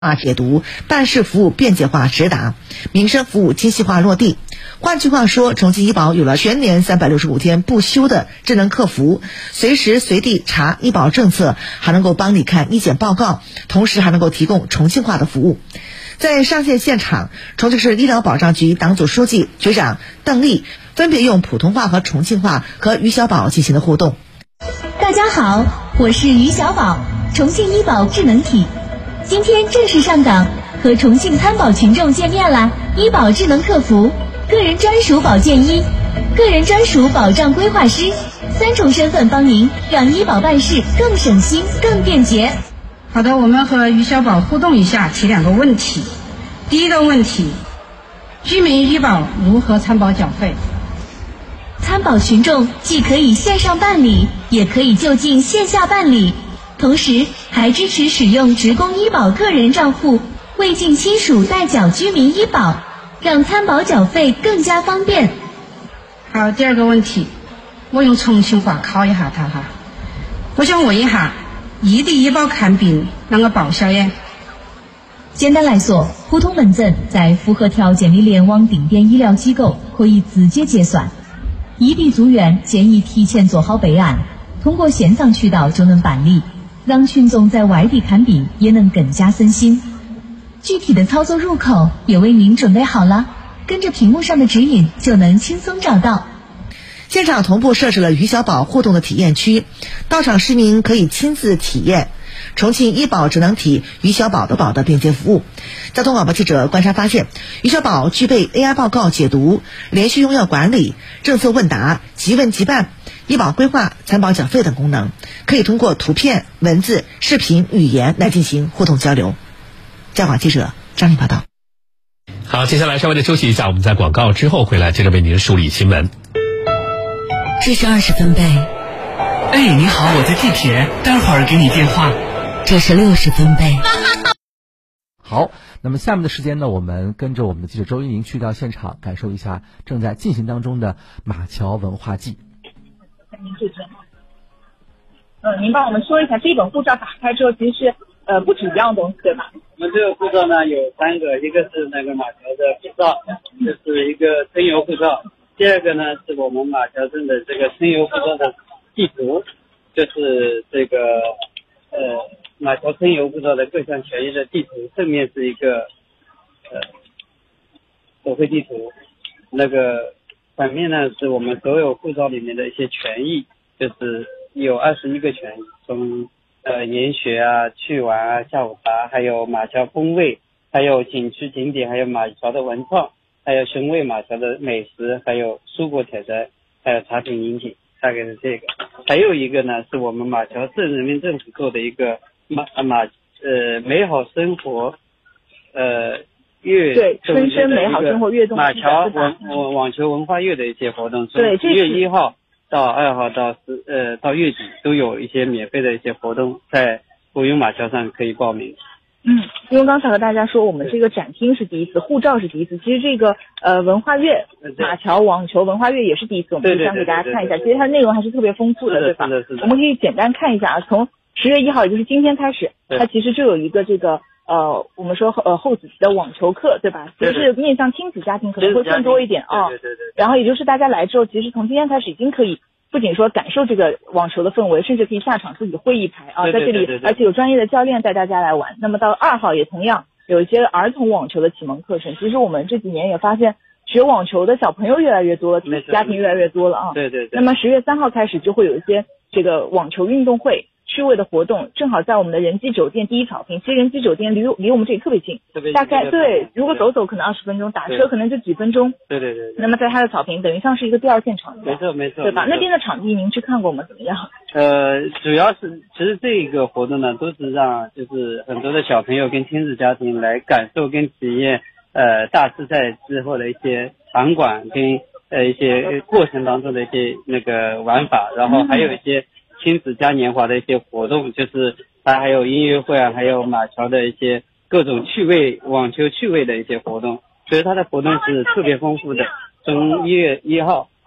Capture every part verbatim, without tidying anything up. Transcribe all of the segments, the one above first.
化解读，办事服务便捷化直达，民生服务精细化落地。换句话说，重庆医保有了全年三百六十五天不休的智能客服，随时随地查医保政策，还能够帮你看医检报告，同时还能够提供重庆话的服务。在上线现场，重庆市医疗保障局党组书记、局长邓丽分别用普通话和重庆话和于小宝进行了互动。 大家好，我是于小宝，重庆医保智能体。今天正式上岗，和重庆参保群众见面啦！医保智能客服，个人专属保健医，个人专属保障规划师，三重身份帮您让医保办事更省心、更便捷。 好的，我们和于小宝互动一下，提两个问题。第一个问题，居民医保如何参保缴费？ 参保群众既可以线上办理，也可以就近线下办理。同时还支持使用职工医保个人账户、未尽亲属代缴居民医保，让参保缴费更加方便。 好，第二个问题，我用重庆话考一下他哈。我想问一下，异地医保看病啷个报销呀？ 简单来说，普通门诊在符合条件的联网定点医疗机构可以直接结算，异地住院建议提前做好备案，通过线上渠道就能办理，让群众在外地看病也能更加省心。具体的操作入口也为您准备好了，跟着屏幕上的指引就能轻松找到。 现场同步设置了于小宝互动的体验区，到场市民可以亲自体验重庆医保智能体于小宝的宝的便捷服务。交通广播记者观察发现，于小宝具备 A I 报告解读、连续用药管理、政策问答、即问即办、医保规划、参保缴费等功能，可以通过图片、文字、视频、语言来进行互动交流。交广记者张丽报道。 好，接下来稍微的休息一下，我们在广告之后回来接着为您梳理新闻。 这是二十分贝。 哎，你好，我在地铁，待会儿给你电话。 这是六十分贝。 好，那么下面的时间呢，我们跟着我们的记者周一宁去到现场，感受一下正在进行当中的马桥文化季。 嗯，您帮我们说一下，这本护照打开之后，其实是呃不止一样东西，对吧？ 我们这个护照呢有三个，一个是那个马桥的护照，这是一个春游护照。第二个呢是我们马桥镇的这个春游护照的地图，就是这个呃马桥春游护照的各项权益的地图，正面是一个呃手绘地图，那个反面呢是我们所有护照里面的一些权益，就是有二十一个权益，从呃研学啊、去玩啊、下午茶，还有马桥风味，还有景区景点，还有马桥的文创，还有寻味马桥的美食，还有蔬果采摘，还有茶品饮品，大概是这个。还有一个呢是我们马桥镇人民政府做的一个马马呃美好生活呃月对春生美好生活跃动马桥网网球文化月的一些活动， 对， 一月一号到二号到十呃到月底都有一些免费的一些活动，在国营马桥上可以报名。 嗯，因为刚才和大家说，我们这个展厅是第一次，护照是第一次，其实这个呃文化月马桥网球文化月也是第一次，我们可以想给大家看一下，其实它的内容还是特别丰富的，对吧？我们可以简单看一下啊，从十月一号，也就是今天开始，它其实就有一个这个呃我们说呃后子的网球课，对吧？其实是面向亲子家庭可能会更多一点啊。 对对对。 然后也就是大家来之后，其实从今天开始已经可以。不仅说感受这个网球的氛围，甚至可以下场自己会一排啊，在这里，而且有专业的教练带大家来玩。那么到二号也同样有一些儿童网球的启蒙课程。其实我们这几年也发现，学网球的小朋友越来越多了，家庭越来越多了啊。 对对对。 那么十月三号开始就会有一些这个网球运动会。趣味的活动正好在我们的仁基酒店第一草坪，其实仁基酒店离离我们这里特别近， 特别近大概对，如果走走可能二十分钟，打车可能就几分钟。 对对 对, 对。 那么在它的草坪，等于像是一个第二现场， 没错没错， 对吧？那边的场地您去看过吗？怎么样？ 呃，主要是其实这个活动呢，都是让就是很多的小朋友跟亲子家庭来感受跟体验呃大师赛之后的一些场馆跟呃一些过程当中的一些那个玩法，然后还有一些。亲子嘉年华的一些活动，就是它还有音乐会啊，还有马桥的一些各种趣味网球趣味的一些活动，所以它的活动是特别丰富的。从一月一号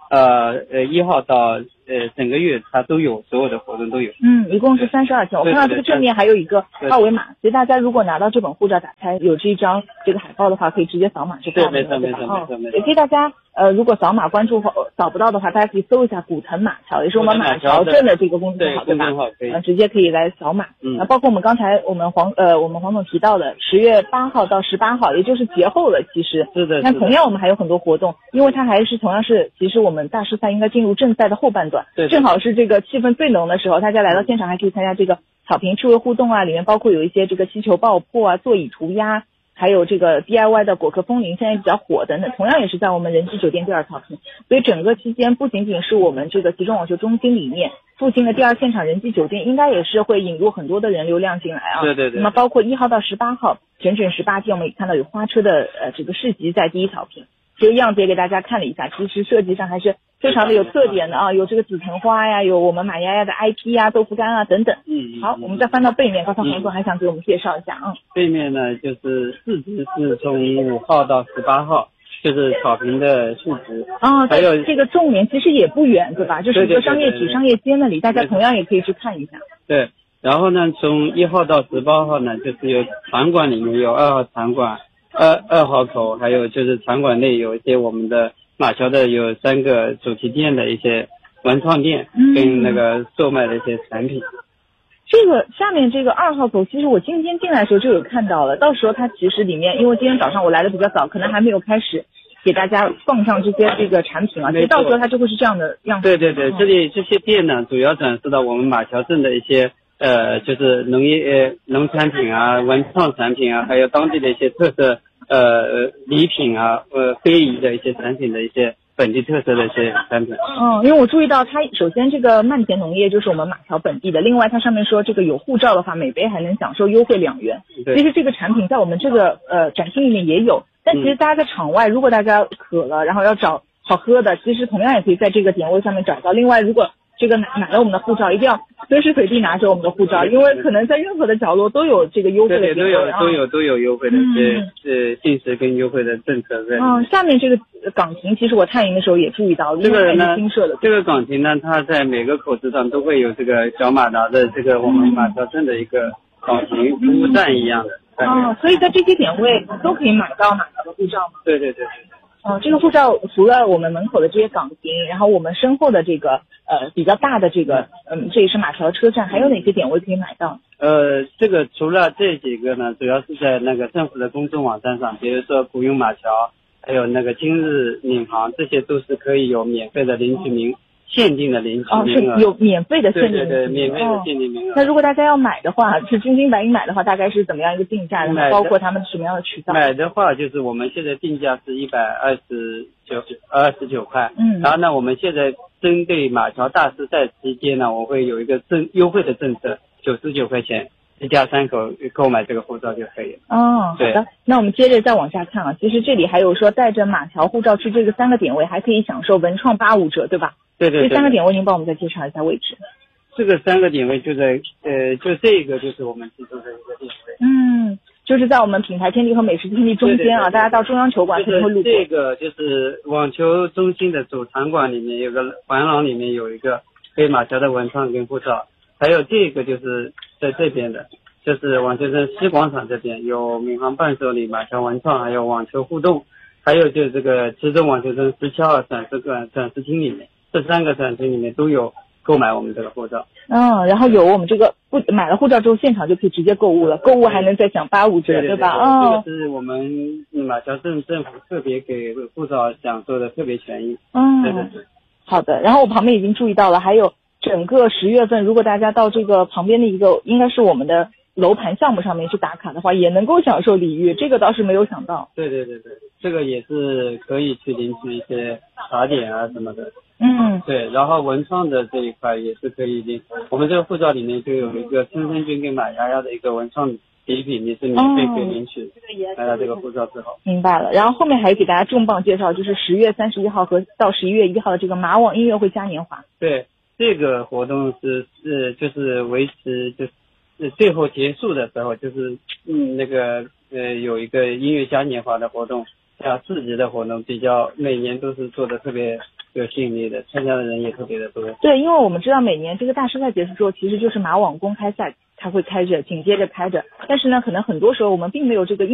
呃呃一号到呃整个月它都有，所有的活动都有。 嗯，一共是三十二天。我看到这个正面还有一个二维码，所以大家如果拿到这本护照打开有这一张这个海报的话，可以直接扫码就报名了， 对吧？ 嗯，也可以大家呃如果扫码关注扫不到的话，大家可以搜一下古腾马桥，也是我们马桥镇的这个公众号，对吧？嗯，直接可以来扫码。嗯，包括我们刚才我们黄呃我们黄总提到的十月八号到十八号，也就是节后了，其实是的。 那同样我们还有很多活动，因为它还是同样是，其实我们大师赛应该进入正赛的后半段， 对， 正好是这个气氛最浓的时候，大家来到现场还可以参加这个草坪趣味互动啊，里面包括有一些这个气球爆破啊、座椅涂鸦，还有这个 D I Y 的果壳风铃，现在比较火等等，同样也是在我们仁济酒店第二草坪。所以整个期间不仅仅是我们这个集中网球中心里面复兴的第二现场仁济酒店，应该也是会引入很多的人流量进来啊。 对对对。 那么包括一号到十八号整整十八天，我们也看到有花车的呃这个市集在第一草坪。这个样子也给大家看了一下，其实设计上还是非常的有特点的啊，有这个紫藤花呀，有我们马丫丫的 I P 呀、豆腐干啊等等。 嗯， 好，我们再翻到背面，刚才黄总还想给我们介绍一下啊。 背面呢，就是市值是从五号到十八号，就是草坪的市值。 哦， 还有这个重点其实也不远，对吧？就是一个商业体商业街那里，大家同样也可以去看一下。 对，然后呢，从一号到十八号呢，就是有场馆里面有二号场馆。二二号口，还有就是场馆内有一些我们的马桥的有三个主题店的一些文创店，跟那个售卖的一些产品。 嗯、这个下面这个二号口，其实我今天进来的时候就有看到了，到时候它其实里面，因为今天早上我来的比较早，可能还没有开始给大家放上这些这个产品啊，其实到时候它就会是这样的样子。 对对对，这里这些店呢，主要展示到我们马桥镇的一些。呃，就是农业、呃、农产品啊、文创产品啊，还有当地的一些特色呃礼品啊、呃非遗的一些产品的一些本地特色的一些产品。 嗯，因为我注意到它首先这个漫田农业就是我们马桥本地的，另外它上面说这个有护照的话，每杯还能享受优惠两元。其实这个产品在我们这个呃展厅里面也有，但其实大家在场外，如果大家渴了，然后要找好喝的，其实同样也可以在这个点位上面找到。另外，如果这个买买了我们的护照，一定要随时随地拿着我们的护照，因为可能在任何的角落都有这个优惠的对对都有都有都有优惠的一些呃限时跟优惠的政策在。 嗯，下面这个岗亭，其实我探营的时候也注意到， 这个呢， 新设的这个岗亭呢，它在每个口子上都会有这个小马达的这个我们马桥镇的一个岗亭服务站一样的。 哦，所以在这些点位都可以买到马桥的护照吗？ 对对对对。 哦，这个护照除了我们门口的这些岗亭，然后我们身后的这个呃比较大的这个嗯，这也是马桥车站，还有哪些点位可以买到？ 呃，这个除了这几个呢，主要是在那个政府的公众网站上，比如说古涌马桥，还有那个今日领航，这些都是可以有免费的领取名限定的领取名额。 哦，是有免费的限定名额。 对对对，免费的限定名额。 哦，那如果大家要买的话，是真金白银买的话，大概是怎么样一个定价？然后包括他们什么样的渠道？ 买的话，就是我们现在定价是一百二十九二十九块。 嗯。 然后呢，我们现在针对马桥大师赛期间呢，我会有一个政优惠的政策，九十九块钱。一家三口购买这个护照就可以了。 哦，好的。那我们接着再往下看啊，其实这里还有说带着马桥护照去这个三个点位，还可以享受文创八五折，对吧？ 对对对。 这三个点位您帮我们再介绍一下位置。 这个三个点位就在呃，就这个就是我们记住的一个点位。 嗯，就是在我们品牌天地和美食天地中间啊，对对对对，大家到中央球馆肯定会路过。 这个就是网球中心的主场馆里面有个环廊，里面有一个黑马桥的文创跟护照。还有这个就是在这边的，就是网球镇西广场这边有闵行伴手礼、马桥文创，还有网球互动，还有就是这个池州网球镇十七号展示馆展示厅里面，这三个展厅里面都有购买我们这个护照。 嗯，然后有我们这个不买了护照之后，现场就可以直接购物了，购物还能再享八五折， 对, 对, 对, 对吧？ 哦，这个是我们马桥镇政府特别给护照享受的特别权益。 嗯， 对对对。 好的，然后我旁边已经注意到了，还有。整个十月份，如果大家到这个旁边的一个应该是我们的楼盘项目上面去打卡的话，也能够享受礼遇，这个倒是没有想到。 对对对对，这个也是可以去领取一些茶点啊什么的。 嗯， 对，然后文创的这一块也是可以领，我们这个护照里面就有一个春生君跟马丫丫的一个文创礼品，你是免费可以领取。拿到这个护照之后。 明白了，然后后面还给大家重磅介绍，就是十月三十一号和到十一月一号的这个马网音乐会嘉年华。 对。这个活动是是就是维持就是最后结束的时候，就是嗯那个呃有一个音乐嘉年华的活动，加市集的活动，比较每年都是做的特别有吸引力的，参加的人也特别的多。 对，因为我们知道每年这个大师赛结束之后，其实就是马网公开赛它会开着，紧接着开着，但是呢，可能很多时候我们并没有这个